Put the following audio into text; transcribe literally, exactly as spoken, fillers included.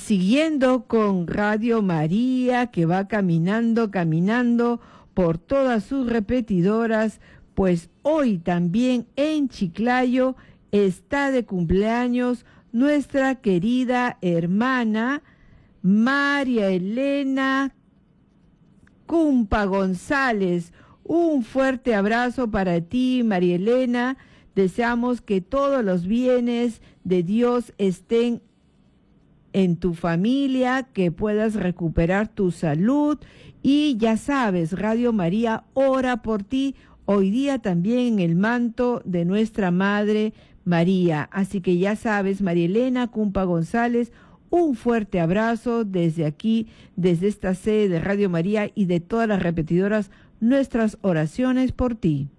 siguiendo con Radio María, que va caminando, caminando por todas sus repetidoras, pues hoy también en Chiclayo está de cumpleaños nuestra querida hermana María Elena Cumpa González. Un fuerte abrazo para ti, María Elena. Deseamos que todos los bienes de Dios estén en tu familia, que puedas recuperar tu salud. Y ya sabes, Radio María ora por ti hoy día también en el manto de nuestra Madre María. Así que ya sabes, María Elena Cumpa González, un fuerte abrazo desde aquí, desde esta sede de Radio María y de todas las repetidoras, nuestras oraciones por ti.